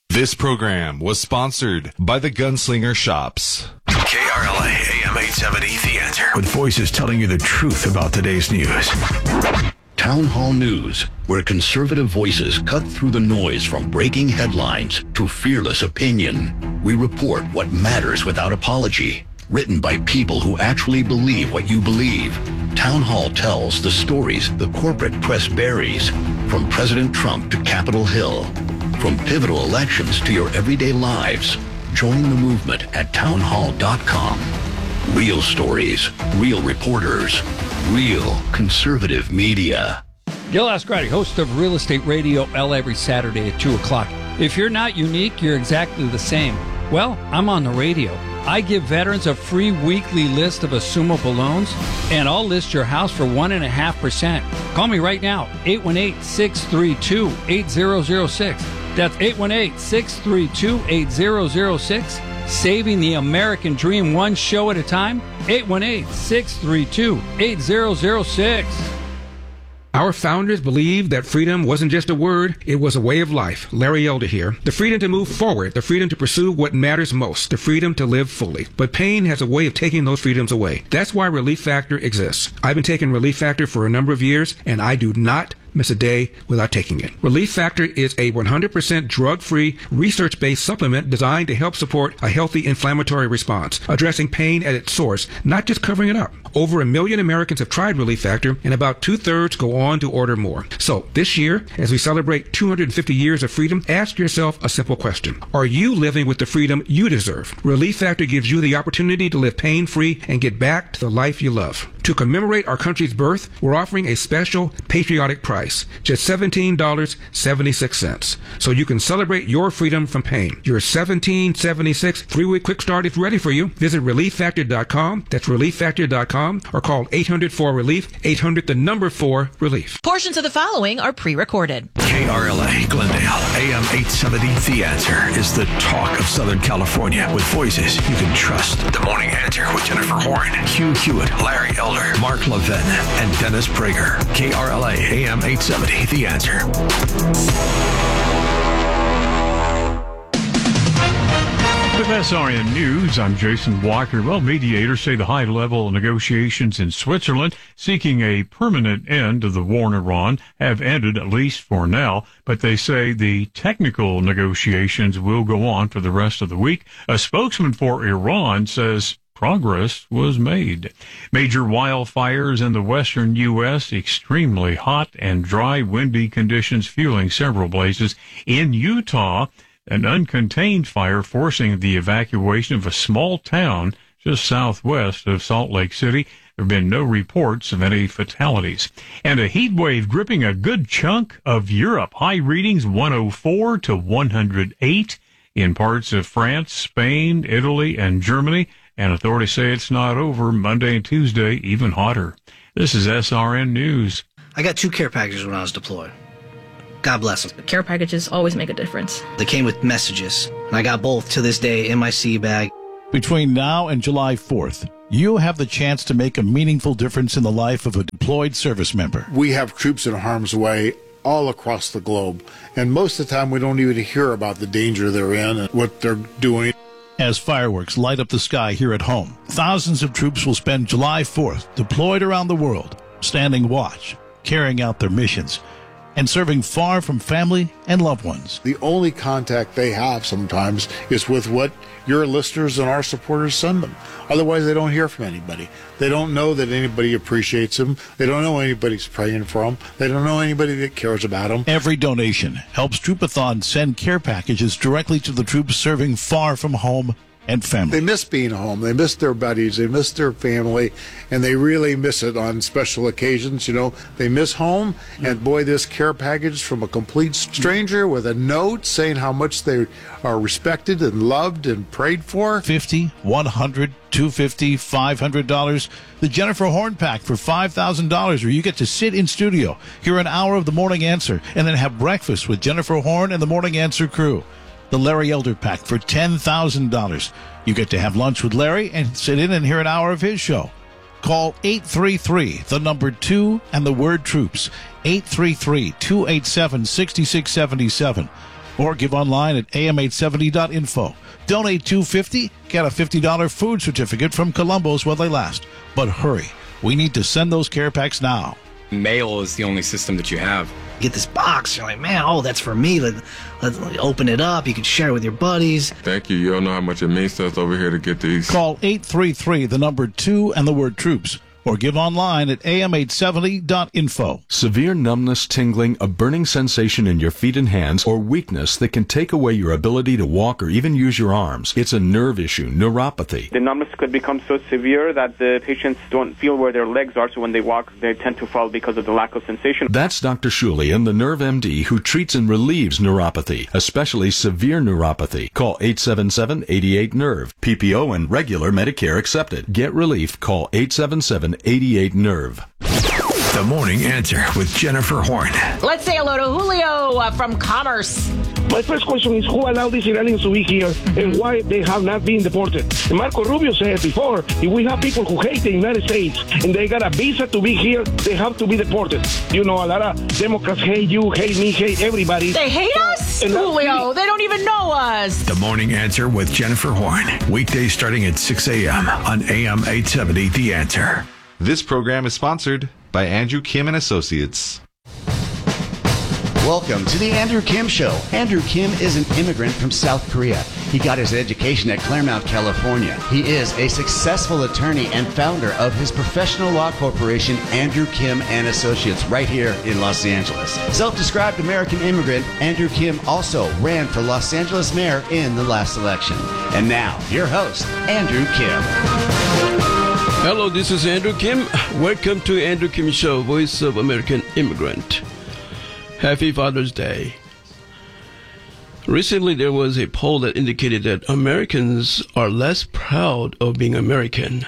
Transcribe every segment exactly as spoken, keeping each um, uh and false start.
This program was sponsored by the Gunslinger Shops. K R L A A M eight seventy, The Answer. With voices telling you the truth about today's news. Town Hall News, where conservative voices cut through the noise from breaking headlines to fearless opinion. We report what matters without apology. Written by people who actually believe what you believe. Town Hall tells the stories the corporate press buries, from President Trump to Capitol Hill. From pivotal elections to your everyday lives, join the movement at town hall dot com. Real stories, real reporters, real conservative media. Gil Ascarati, host of Real Estate Radio L every Saturday at two o'clock. If you're not unique, you're exactly the same. Well, I'm on the radio. I give veterans a free weekly list of assumable loans, and I'll list your house for one point five percent. Call me right now, eight one eight, six three two, eight zero zero six. That's eight one eight, six three two, eight zero zero six. Saving the American dream one show at a time, eight one eight, six three two, eight zero zero six. Our founders believed that freedom wasn't just a word, it was a way of life. Larry Elder here. The freedom to move forward, the freedom to pursue what matters most, the freedom to live fully. But pain has a way of taking those freedoms away. That's why Relief Factor exists. I've been taking Relief Factor for a number of years, and I do not miss a day without taking it. Relief Factor is a one hundred percent drug-free, research-based supplement designed to help support a healthy inflammatory response, addressing pain at its source, not just covering it up. Over a million Americans have tried Relief Factor, and about two-thirds go on to order more. So, this year, as we celebrate two hundred fifty years of freedom, ask yourself a simple question. Are you living with the freedom you deserve? Relief Factor gives you the opportunity to live pain-free and get back to the life you love. To commemorate our country's birth, we're offering a special patriotic price, just seventeen dollars and seventy-six cents. So you can celebrate your freedom from pain. Your seventeen dollars and seventy-six cents three-week quick start is ready for you. Visit relief factor dot com. That's relief factor dot com, or call eight hundred four relief, eight hundred the number four relief. Portions of the following are pre-recorded. K R L A Glendale, A M eight seventy, The Answer is the talk of Southern California with voices you can trust. The Morning Answer with Jennifer Horn, Hugh Hewitt, Larry Elder, Mark Levin, and Dennis Prager. K R L A A M eight seventy, The Answer. With S R N News, I'm Jason Walker. Well, mediators say the high-level negotiations in Switzerland seeking a permanent end to the war in Iran have ended, at least for now, but they say the technical negotiations will go on for the rest of the week. A spokesman for Iran says progress was made. Major wildfires in the western U S, extremely hot and dry, windy conditions fueling several places. In Utah, an uncontained fire forcing the evacuation of a small town just southwest of Salt Lake City. There have been no reports of any fatalities. And a heat wave gripping a good chunk of Europe. High readings one oh four to one hundred eight in parts of France, Spain, Italy, and Germany. And authorities say it's not over. Monday and Tuesday, even hotter. This is S R N News. I got two care packages when I was deployed. God bless them. Care packages always make a difference. They came with messages, and I got both to this day in my sea bag. Between now and July fourth, you'll have the chance to make a meaningful difference in the life of a deployed service member. We have troops in harm's way all across the globe, and most of the time we don't even hear about the danger they're in and what they're doing. As fireworks light up the sky here at home, thousands of troops will spend July fourth deployed around the world, standing watch, carrying out their missions, and serving far from family and loved ones. The only contact they have sometimes is with what your listeners and our supporters send them. Otherwise, they don't hear from anybody. They don't know that anybody appreciates them. They don't know anybody's praying for them. They don't know anybody that cares about them. Every donation helps Troopathon send care packages directly to the troops serving far from home and family. They miss being home. They miss their buddies. They miss their family, and they really miss it on special occasions. You know, they miss home, and boy, this care package from a complete stranger with a note saying how much they are respected and loved and prayed for. fifty, one hundred, two hundred fifty dollars, five hundred dollars. The Jennifer Horn Pack for five thousand dollars, where you get to sit in studio, hear an hour of the Morning Answer, and then have breakfast with Jennifer Horn and the Morning Answer crew. The Larry Elder Pack for ten thousand dollars. You get to have lunch with Larry and sit in and hear an hour of his show. Call eight three three, the number two, and the word troops. eight three three, two eight seven, six six seven seven. or give online at A M eight seventy dot info. Donate two hundred fifty dollars, get a fifty dollars food certificate from Columbo's while they last. But hurry, we need to send those care packs now. Mail is the only system that you have. Get this box, you're like, man, oh, that's for me. Let, let's open it up. You can share it with your buddies. Thank you. You don't know how much it means to us over here to get these. Call eight three three, the number two, and the word troops, or give online at A M eight seventy dot info. Severe numbness, tingling, a burning sensation in your feet and hands, or weakness that can take away your ability to walk or even use your arms. It's a nerve issue, neuropathy. The numbness could become so severe that the patients don't feel where their legs are, so when they walk, they tend to fall because of the lack of sensation. That's Doctor Shulian, the Nerve M D, who treats and relieves neuropathy, especially severe neuropathy. Call eight seven seven, eight eight, nerve. P P O and regular Medicare accepted. Get relief. Call eight seven seven, eight eight, nerve. The Morning Answer with Jennifer Horn. Let's say hello to Julio uh, from Commerce. My first question is, who allowed these aliens to be here and why they have not been deported? And Marco Rubio said before, if we have people who hate the United States and they got a visa to be here, they have to be deported. You know, a lot of Democrats hate you, hate me, hate everybody. They hate us? And Julio, they don't even know us. The Morning Answer with Jennifer Horn. Weekdays starting at six a.m. on A M eight seventy, The Answer. This program is sponsored by Andrew Kim and Associates. Welcome to the Andrew Kim Show. Andrew Kim is an immigrant from South Korea. He got his education at Claremont, California. He is a successful attorney and founder of his professional law corporation, Andrew Kim and Associates, right here in Los Angeles. Self-described American immigrant, Andrew Kim also ran for Los Angeles mayor in the last election. And now, your host, Andrew Kim. Hello, this is Andrew Kim. Welcome to Andrew Kim Show, Voice of American Immigrant. Happy Father's Day. Recently, there was a poll that indicated that Americans are less proud of being American.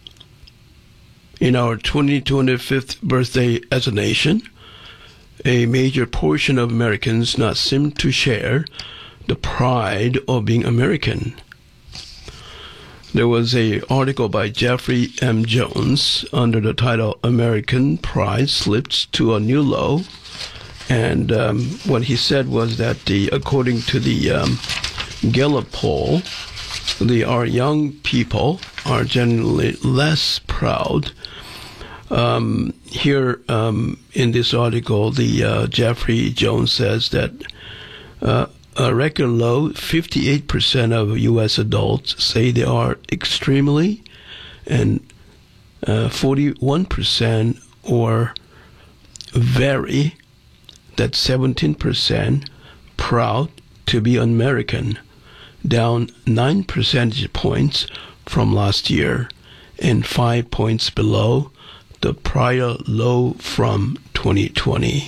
In our two hundred twenty-fifth birthday as a nation, a major portion of Americans not seem to share the pride of being American. There was an article by Jeffrey M. Jones under the title, American Pride Slips to a New Low. And um, what he said was that the, according to the um, Gallup poll, the, our young people are generally less proud. Um, here um, in this article, the uh, Jeffrey Jones says that uh, a record low, fifty-eight percent of U S adults say they are extremely, and uh, forty-one percent or very, that's seventeen percent, proud to be American, down nine percentage points from last year and five points below the prior low from twenty twenty.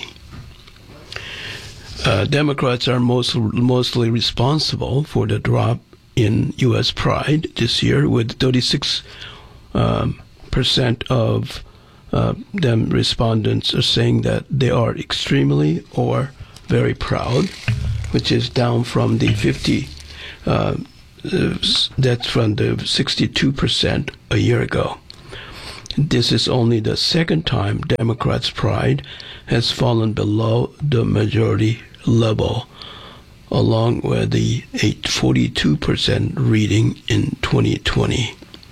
Uh, Democrats are most, mostly responsible for the drop in U S pride this year, with thirty-six um, percent of uh, them respondents are saying that they are extremely or very proud, which is down from the fifty, uh, that's from the sixty-two percent a year ago. This is only the second time Democrats' pride has fallen below the majority level, along with the forty-two percent reading in twenty twenty.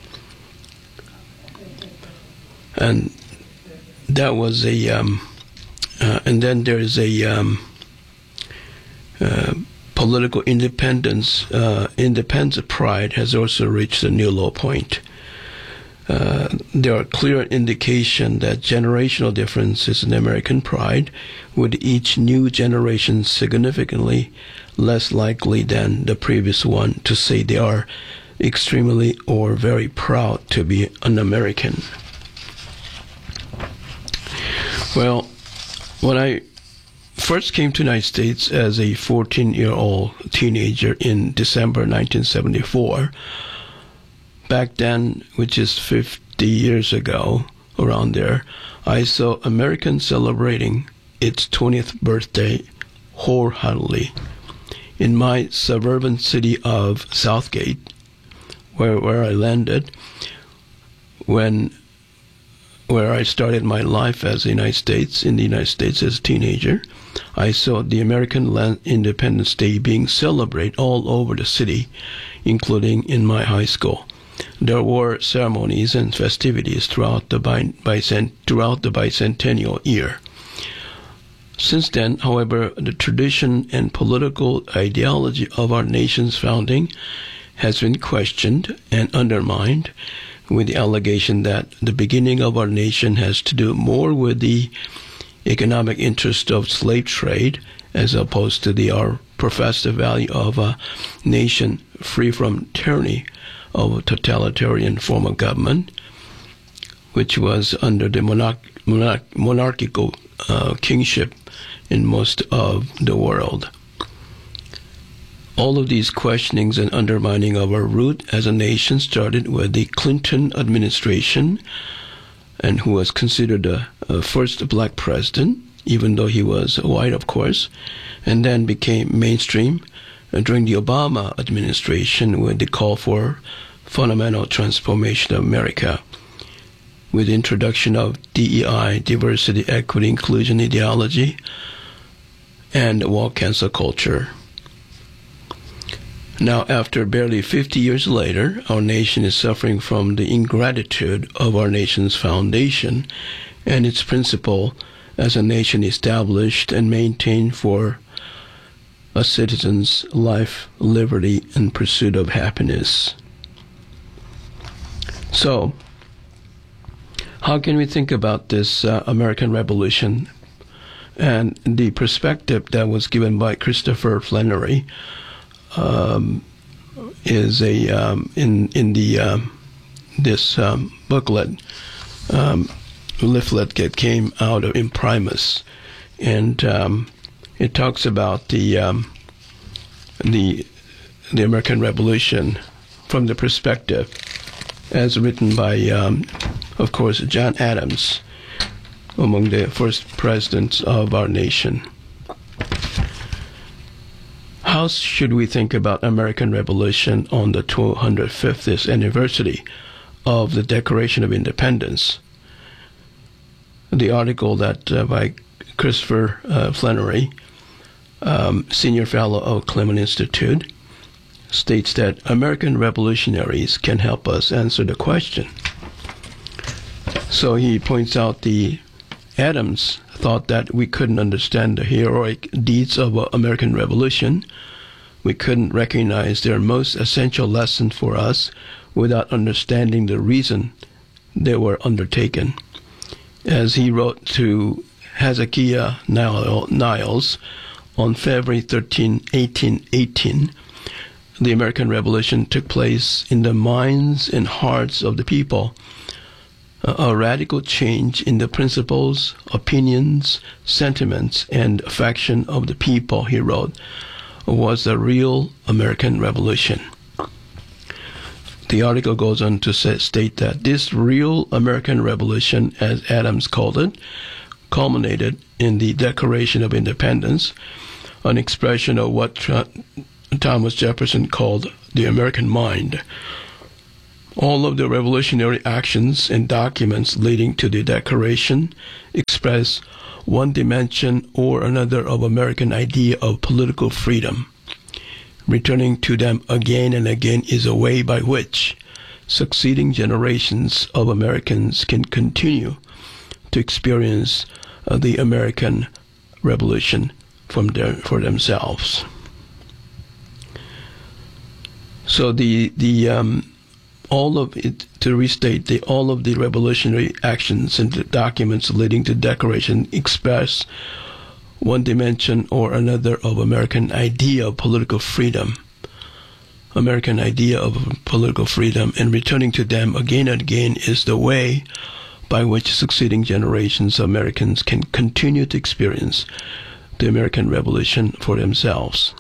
And that was a, um, uh, and then there is a um, uh, political independence, uh, independence pride has also reached a new low point. Uh, there are clear indications that generational differences in American pride, with each new generation significantly less likely than the previous one to say they are extremely or very proud to be an American. Well, when I first came to the United States as a fourteen-year-old teenager in December nineteen seventy-four, back then, which is fifty years ago, around there, I saw Americans celebrating its twentieth birthday wholeheartedly. In my suburban city of Southgate, where where I landed, when where I started my life as the United States, in the United States as a teenager, I saw the American Land Independence Day being celebrated all over the city, including in my high school. There were ceremonies and festivities throughout the, bicent- throughout the bicentennial year. Since then, however, the tradition and political ideology of our nation's founding has been questioned and undermined, with the allegation that the beginning of our nation has to do more with the economic interest of slave trade as opposed to the our professed value of a nation free from tyranny of a totalitarian form of government, which was under the monarch, monarch, monarchical uh, kingship in most of the world. All of these questionings and undermining of our root as a nation started with the Clinton administration, and who was considered the uh, first black president, even though he was white, of course, and then became mainstream uh, during the Obama administration with the call for fundamental transformation of America, with the introduction of D E I, diversity, equity, inclusion ideology, and woke cancel culture. Now, after barely fifty years later, our nation is suffering from the ingratitude of our nation's foundation and its principle as a nation established and maintained for a citizen's life, liberty, and pursuit of happiness. So, how can we think about this uh, American Revolution and the perspective that was given by Christopher Flannery? Um, is a um, in in the um, this um, booklet um, leaflet that came out of Imprimis, and um, it talks about the um, the the American Revolution from the perspective as written by, um, of course, John Adams, among the first presidents of our nation. How should we think about American Revolution on the two hundred fiftieth anniversary of the Declaration of Independence? The article that uh, by Christopher uh, Flannery, um, Senior Fellow of Clement Institute, states that American revolutionaries can help us answer the question. So he points out the Adams thought that we couldn't understand the heroic deeds of the American Revolution. We couldn't recognize their most essential lesson for us without understanding the reason they were undertaken. As he wrote to Hezekiah Niles on February thirteenth, eighteen eighteen, the American Revolution took place in the minds and hearts of the people. A radical change in the principles, opinions, sentiments, and affection of the people, he wrote, was the real American Revolution. The article goes on to say, state that this real American Revolution, as Adams called it, culminated in the Declaration of Independence, an expression of what Tra- Thomas Jefferson called the American mind. All of the revolutionary actions and documents leading to the Declaration express one dimension or another of American idea of political freedom. Returning to them again and again is a way by which succeeding generations of Americans can continue to experience uh, the American Revolution from their, for themselves. So the the um, all of it, to restate, the all of the revolutionary actions and the documents leading to Declaration express one dimension or another of American idea of political freedom. American idea of political freedom, and returning to them again and again is the way by which succeeding generations of Americans can continue to experience the American Revolution for themselves.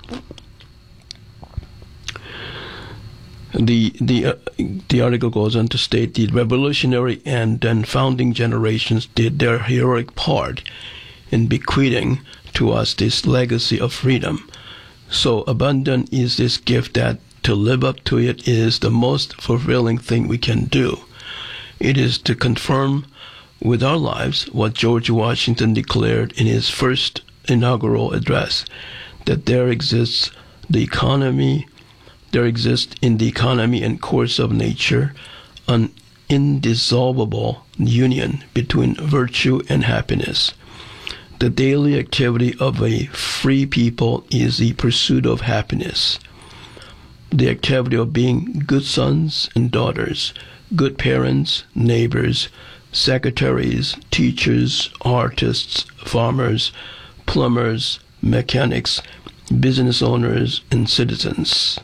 The the uh, the article goes on to state the revolutionary and then founding generations did their heroic part in bequeathing to us this legacy of freedom. So abundant is this gift that to live up to it is the most fulfilling thing we can do. It is to confirm with our lives what George Washington declared in his first inaugural address, that there exists the economy, there exists in the economy and course of nature an indissoluble union between virtue and happiness. The daily activity of a free people is the pursuit of happiness. The activity of being good sons and daughters, good parents, neighbors, secretaries, teachers, artists, farmers, plumbers, mechanics, business owners, and citizens.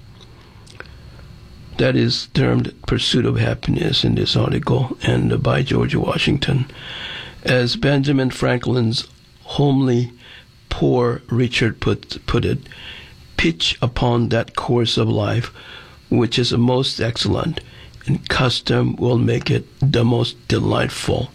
That is termed pursuit of happiness in this article, and by George Washington. As Benjamin Franklin's homely, poor Richard put, put it, pitch upon that course of life which is the most excellent, and custom will make it the most delightful.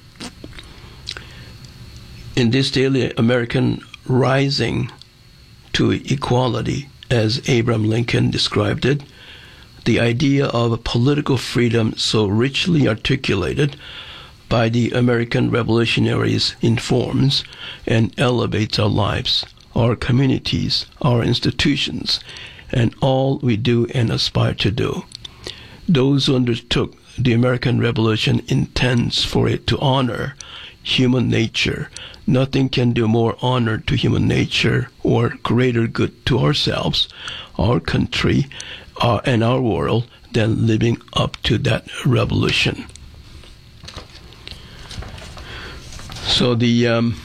In this daily American rising to equality, as Abraham Lincoln described it, the idea of political freedom so richly articulated by the American revolutionaries informs and elevates our lives, our communities, our institutions, and all we do and aspire to do. Those who undertook the American Revolution intends for it to honor human nature. Nothing can do more honor to human nature or greater good to ourselves, our country, uh, and our world than living up to that revolution. So the um,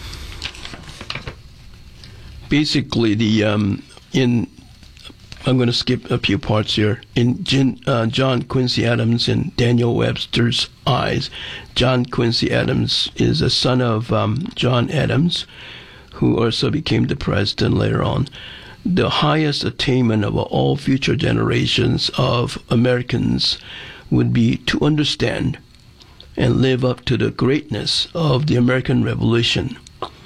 basically the um, in I'm going to skip a few parts here. In Jin, uh, John Quincy Adams and Daniel Webster's eyes, John Quincy Adams is a son of um, John Adams, who also became the president later on. The highest attainment of all future generations of Americans would be to understand and live up to the greatness of the American Revolution.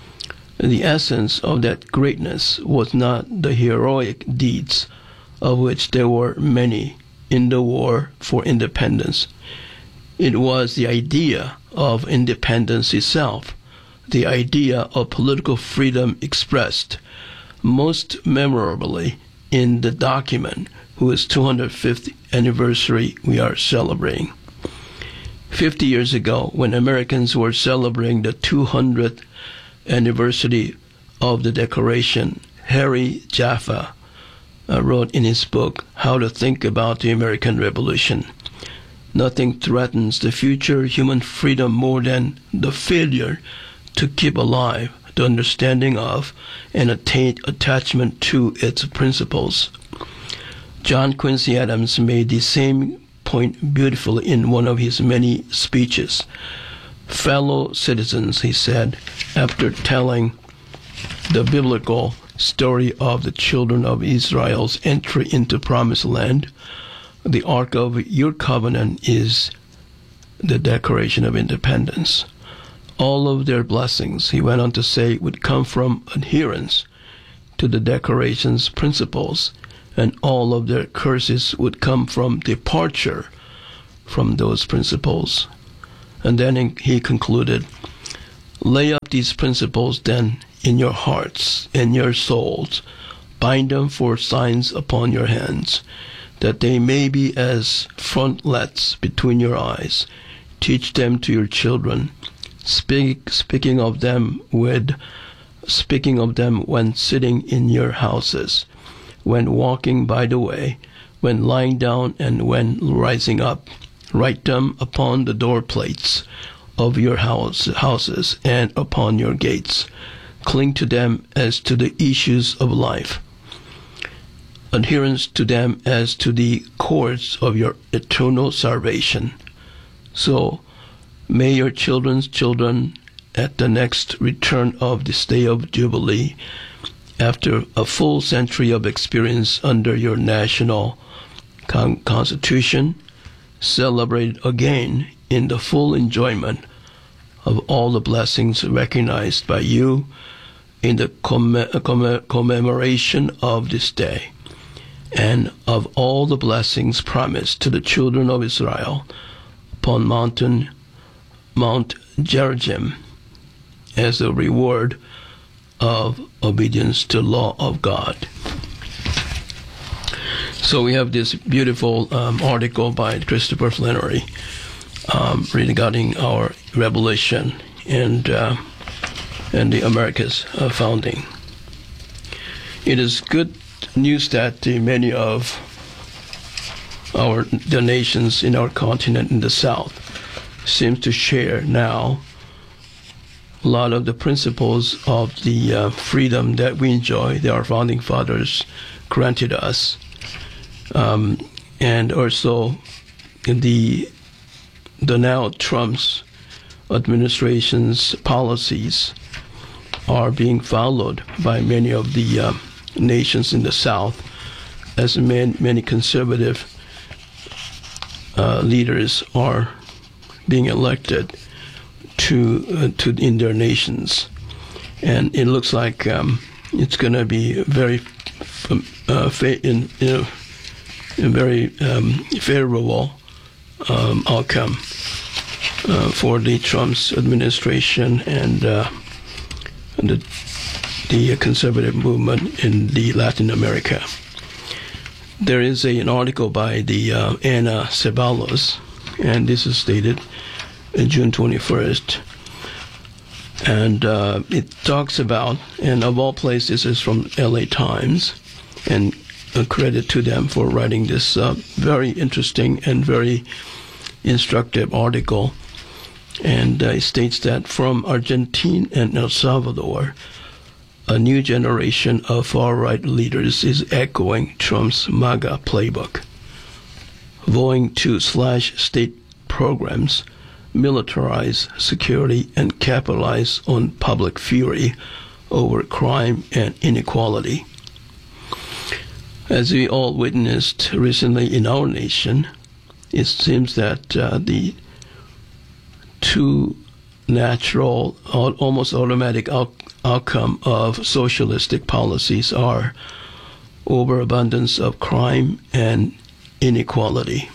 The essence of that greatness was not the heroic deeds, of which there were many in the war for independence. It was the idea of independence itself, the idea of political freedom expressed most memorably in the document whose two hundred fifth anniversary we are celebrating. Fifty years ago, when Americans were celebrating the two hundredth anniversary of the Declaration, Harry Jaffa uh, wrote in his book, How to Think About the American Revolution, nothing threatens the future human freedom more than the failure to keep alive the understanding of and attain attachment to its principles. John Quincy Adams made the same point beautifully in one of his many speeches. Fellow citizens, he said, after telling the biblical story of the children of Israel's entry into Promised Land, the Ark of your covenant is the Declaration of Independence. All of their blessings, he went on to say, would come from adherence to the Declaration's principles, and all of their curses would come from departure from those principles. And then he concluded, lay up these principles then in your hearts and your souls, bind them for signs upon your hands, that they may be as frontlets between your eyes. Teach them to your children, speak, speaking of them with, speaking of them when sitting in your houses, when walking by the way, when lying down, and when rising up. Write them upon the door plates of your house, houses and upon your gates. Cling to them as to the issues of life. Adherence to them as to the cords of your eternal salvation. So may your children's children at the next return of this day of Jubilee, after a full century of experience under your national con- constitution, celebrate again in the full enjoyment of all the blessings recognized by you in the comm- comm- commemoration of this day, and of all the blessings promised to the children of Israel upon mountain Mount Gerizim as a reward of obedience to law of God. So we have this beautiful um, article by Christopher Flannery um, regarding our revelation and uh, and the America's uh, founding. It is good news that uh, many of our the nations in our continent in the South seems to share now a lot of the principles of the uh, freedom that we enjoy, that our founding fathers granted us. Um, and also the the now Trump's administration's policies are being followed by many of the uh, nations in the South, as many, many conservative uh, leaders are being elected to uh, to in their nations, and it looks like um, it's going to be very uh, fa- in, you know, a very um, favorable um, outcome uh, for the Trump's administration and uh, the the conservative movement in the Latin America. There is a, an article by the uh, Ana Ceballos, and this is stated in June twenty-first, and uh, it talks about, and of all places, this is from L A Times, and a credit to them for writing this uh, very interesting and very instructive article. And uh, it states that from Argentina and El Salvador, a new generation of far-right leaders is echoing Trump's MAGA playbook, vowing to slash state programs, militarize security, and capitalize on public fury over crime and inequality. As we all witnessed recently in our nation, it seems that uh, the two natural, almost automatic out- outcome of socialistic policies are overabundance of crime and inequality.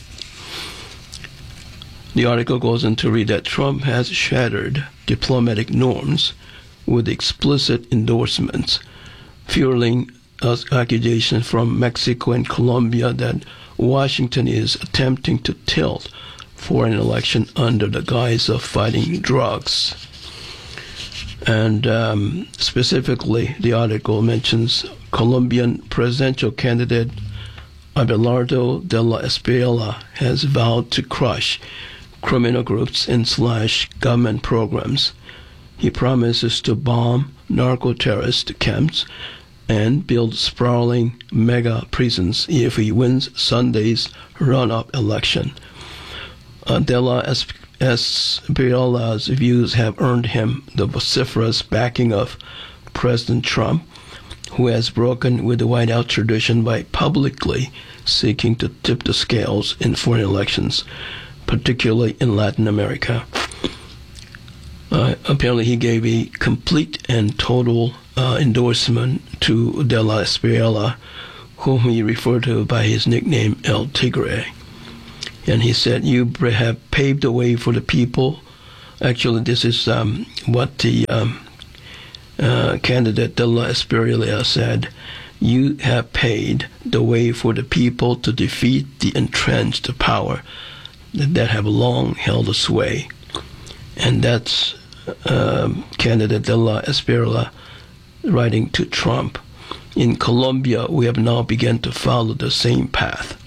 The article goes on to read that Trump has shattered diplomatic norms with explicit endorsements, fueling accusations from Mexico and Colombia that Washington is attempting to tilt for an election under the guise of fighting drugs. And um, specifically, the article mentions Colombian presidential candidate Abelardo de la Espriella has vowed to crush criminal groups and slash government programs. He promises to bomb narco-terrorist camps and build sprawling mega prisons if he wins Sunday's run-up election. Uh, de la Espriella's views have earned him the vociferous backing of President Trump, who has broken with the White House tradition by publicly seeking to tip the scales in foreign elections, particularly in Latin America. Uh, apparently he gave a complete and total uh, endorsement to de la Espriella, whom he referred to by his nickname El Tigre. And he said, "You have paved the way for the people." Actually, this is um, what the um, uh, candidate de la Espriella said. "You have paved the way for the people to defeat the entrenched power that, that have long held sway." And that's um, candidate de la Espriella writing to Trump. In Colombia, we have now begun to follow the same path.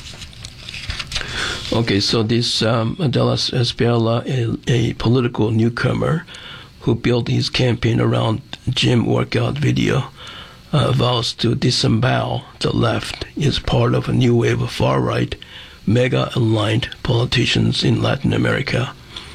Okay, so this um, de la Espriella, a, a political newcomer who built his campaign around gym workout video, uh, vows to disembowel the left, is part of a new wave of far-right, mega-aligned politicians in Latin America,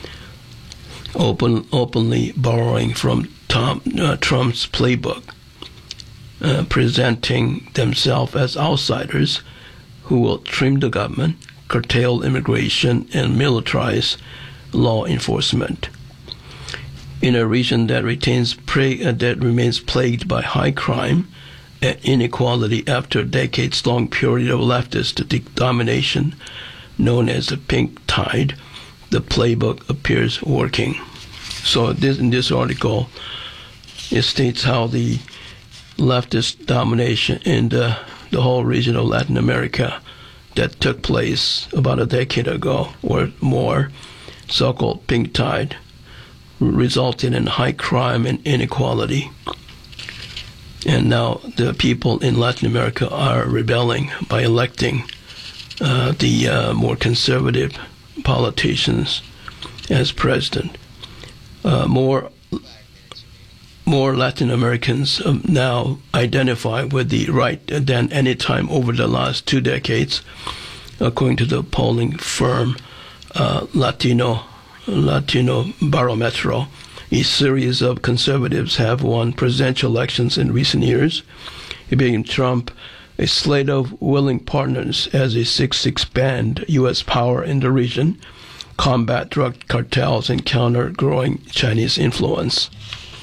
open, openly borrowing from Tom, uh, Trump's playbook, uh, presenting themselves as outsiders who will trim the government, curtail immigration, and militarize law enforcement. In a region that retains pre- uh, that remains plagued by high crime and inequality after a decades-long period of leftist domination, known as the Pink Tide, the playbook appears working. So this, in this article, it states how the leftist domination in the, the whole region of Latin America that took place about a decade ago or more, so-called pink tide, resulted in high crime and inequality. And now the people in Latin America are rebelling by electing uh, the uh, more conservative politicians as president. Uh, more more Latin Americans um, now identify with the right than any time over the last two decades, according to the polling firm uh, Latino Latino Barometro. A series of conservatives have won presidential elections in recent years, being Trump a slate of willing partners as he seeks to expand U S power in the region, combat drug cartels, and counter growing Chinese influence.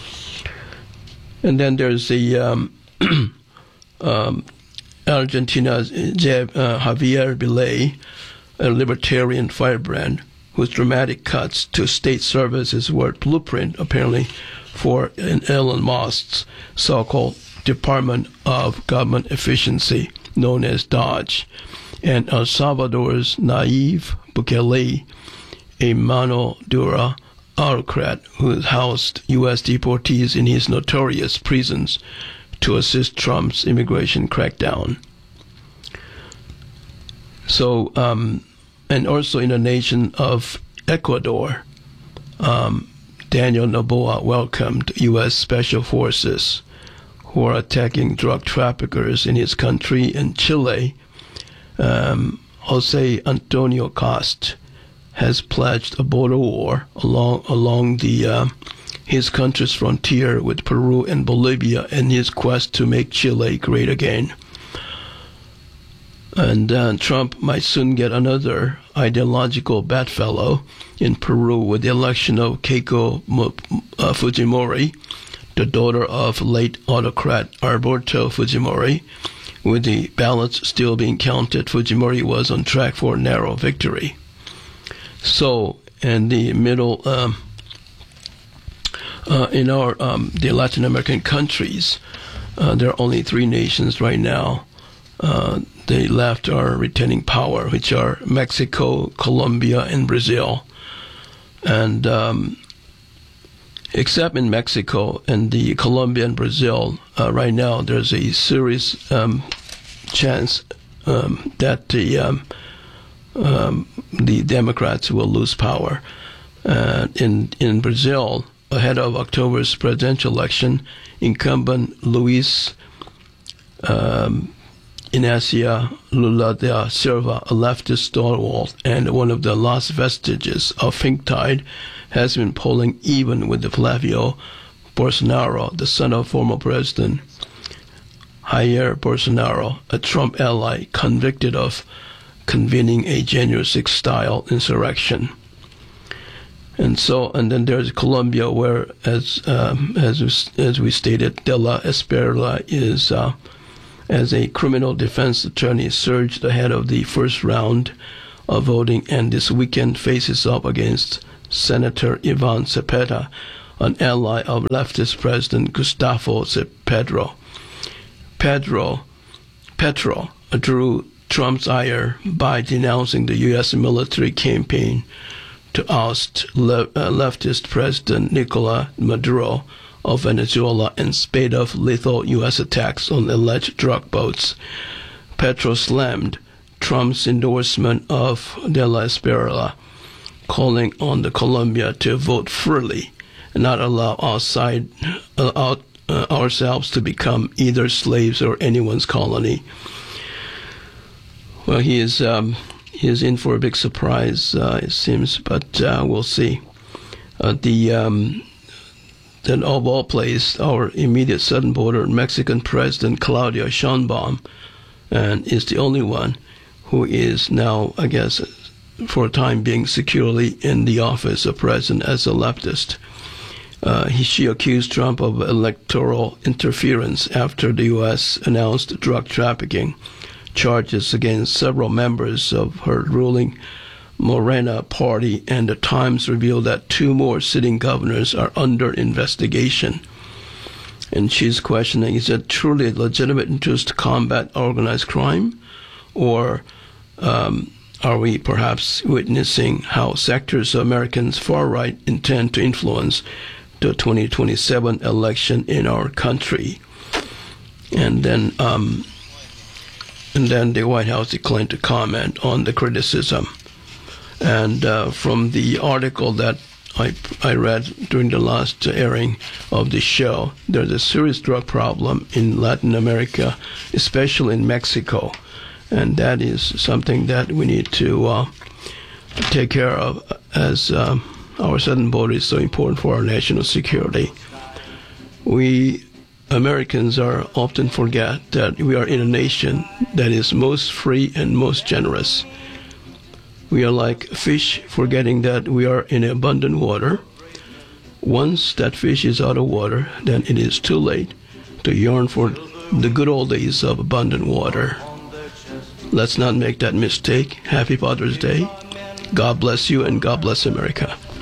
And then there's the um, um, Argentina's uh, Javier Milei, a libertarian firebrand, whose dramatic cuts to state services were a blueprint, apparently, for Elon Musk's so-called Department of Government Efficiency, known as DOGE, and El Salvador's Nayib Bukele, a mano dura autocrat who housed U S deportees in his notorious prisons to assist Trump's immigration crackdown. So, um, and also in the nation of Ecuador, um, Daniel Noboa welcomed U S Special Forces who are attacking drug traffickers in his country. In Chile, um, Jose Antonio Cast has pledged a border war along along the uh, his country's frontier with Peru and Bolivia in his quest to make Chile great again. And uh, Trump might soon get another ideological bedfellow in Peru with the election of Keiko uh, Fujimori, the daughter of late autocrat Alberto Fujimori. With the ballots still being counted, Fujimori was on track for a narrow victory. So, in the middle, um, uh, in our um, the Latin American countries, uh, there are only three nations right now. Uh, the left are retaining power, which are Mexico, Colombia, and Brazil. And um, except in Mexico and the Colombia and Brazil, uh, right now there's a serious um, chance um, that the um, um, the Democrats will lose power. Uh, in in Brazil, ahead of October's presidential election, incumbent Luis um, Inácio Lula da Silva, a leftist stalwart and one of the last vestiges of pink tide, has been polling even with the Flavio Bolsonaro, the son of former President Jair Bolsonaro, a Trump ally convicted of convening a January sixth style insurrection. And so, and then there's Colombia, where, as um, as we, as we stated, De La Espriella is, uh, as a criminal defense attorney, surged ahead of the first round of voting, and this weekend faces up against Senator Ivan Cepeda, an ally of leftist President Gustavo Petro. Pedro, Petro drew Trump's ire by denouncing the U S military campaign to oust le- uh, leftist President Nicolas Maduro of Venezuela and spate of lethal U S attacks on alleged drug boats. Petro slammed Trump's endorsement of De La Espriella, calling on the Colombia to vote freely and not allow outside, uh, out, uh, ourselves to become either slaves or anyone's colony. Well, he is um, he is in for a big surprise, uh, it seems, but uh, we'll see. Uh, the um, then of all places, our immediate southern border, Mexican President Claudia Sheinbaum, and is the only one who is now, I guess, for a time being securely in the office of president as a leftist. Uh, he, she accused Trump of electoral interference after the U S announced drug trafficking charges against several members of her ruling Morena party, and the Times revealed that two more sitting governors are under investigation. And she's questioning, is it truly a legitimate interest to combat organized crime? Or um, are we perhaps witnessing how sectors of Americans' far right intend to influence the twenty twenty-seven election in our country? And then, um, and then the White House declined to comment on the criticism. And uh, from the article that I, I read during the last airing of the show, there's a serious drug problem in Latin America, especially in Mexico. And that is something that we need to uh, take care of, as uh, our southern border is so important for our national security. We Americans are often forget that we are in a nation that is most free and most generous. We are like fish, forgetting that we are in abundant water. Once that fish is out of water, then it is too late to yearn for the good old days of abundant water. Let's not make that mistake. Happy Father's Day. God bless you, and God bless America.